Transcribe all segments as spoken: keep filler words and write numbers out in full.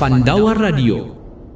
Pandawa Radio.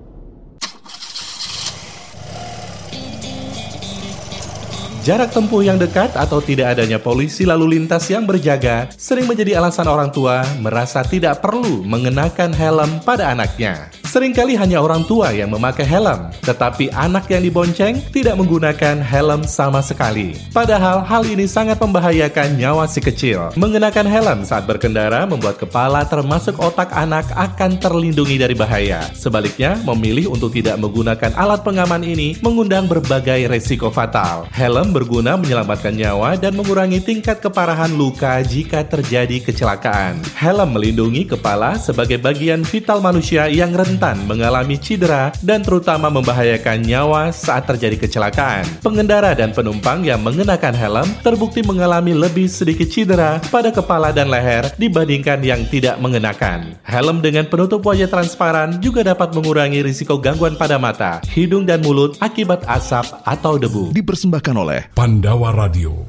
Jarak tempuh yang dekat atau tidak adanya polisi lalu lintas yang berjaga sering menjadi alasan orang tua merasa tidak perlu mengenakan helm pada anaknya. Seringkali hanya orang tua yang memakai helm, tetapi anak yang dibonceng tidak menggunakan helm sama sekali. Padahal hal ini sangat membahayakan nyawa si kecil. Mengenakan helm saat berkendara membuat kepala termasuk otak anak akan terlindungi dari bahaya. Sebaliknya, memilih untuk tidak menggunakan alat pengaman ini mengundang berbagai resiko fatal. Helm berguna menyelamatkan nyawa dan mengurangi tingkat keparahan luka jika terjadi kecelakaan. Helm melindungi kepala sebagai bagian vital manusia yang rentan mengalami cedera dan terutama membahayakan nyawa saat terjadi kecelakaan. Pengendara dan penumpang yang mengenakan helm terbukti mengalami lebih sedikit cedera pada kepala dan leher dibandingkan yang tidak mengenakan. Helm dengan penutup wajah transparan juga dapat mengurangi risiko gangguan pada mata, hidung dan mulut akibat asap atau debu. Dipersembahkan oleh Pandawa Radio.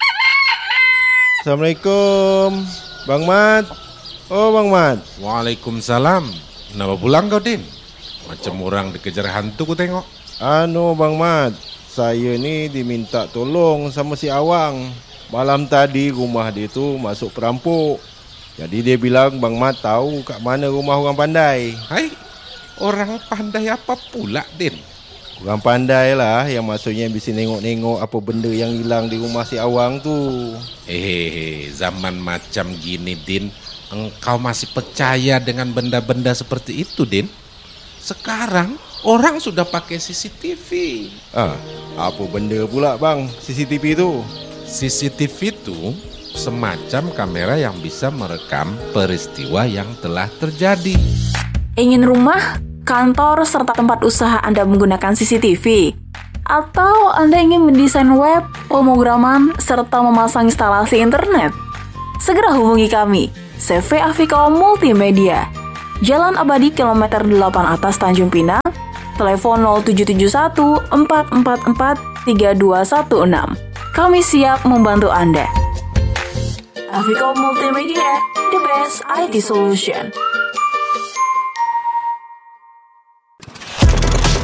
Assalamualaikum, Bang Mat. Oh, Bang Mat. Waalaikumsalam. Kenapa pulang kau, Din? Macam orang dikejar hantu ku tengok. Anu, Bang Mat, saya ni diminta tolong sama si Awang. Malam tadi rumah dia tu masuk perampok. Jadi dia bilang Bang Mat tahu kat mana rumah orang pandai. Hai, orang pandai apa pula, Din? Orang pandai lah, yang maksudnya bisa nengok-nengok apa benda yang hilang di rumah si Awang tu. Eh, zaman macam gini, Din, engkau masih percaya dengan benda-benda seperti itu, Din? Sekarang orang sudah pakai C C T V. Ah, apa benda pula bang C C T V tu? C C T V itu semacam kamera yang bisa merekam peristiwa yang telah terjadi. Ingin rumah, kantor, serta tempat usaha Anda menggunakan C C T V? Atau Anda ingin mendesain web, pemrograman, serta memasang instalasi internet? Segera hubungi kami, C V Afiko Multimedia, Jalan Abadi kilometer delapan atas Tanjung Pinang, telepon nol tujuh tujuh satu empat empat empat tiga dua satu enam. Kami siap membantu Anda. Afiko Multimedia, the best I T solution.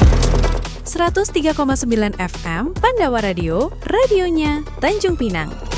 seratus tiga koma sembilan F M Pandawa Radio, radionya Tanjung Pinang.